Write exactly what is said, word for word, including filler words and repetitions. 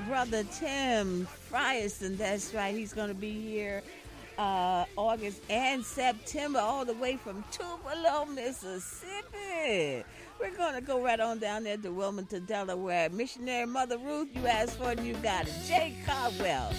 brother Tim Frierson. That's right. He's going to be here uh, August and September, all the way from Tupelo, Mississippi. We're going to go right on down there to Wilmington, Delaware. Missionary Mother Ruth, you asked for it and you got it. Jay Caldwell.